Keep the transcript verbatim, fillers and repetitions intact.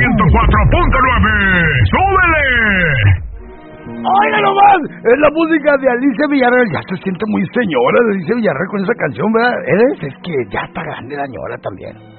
ciento cuatro punto nueve. ¡Súbele! ¡Oiga nomás! Es la música de Alicia Villarreal. Ya se siente muy señora de Alicia Villarreal con esa canción, ¿verdad? Es, es que ya está grande la señora también.